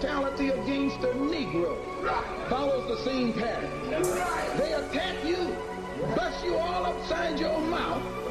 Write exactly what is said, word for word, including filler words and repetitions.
brutality against the Negro follows the same pattern. They attack you, bust you all upside your mouth,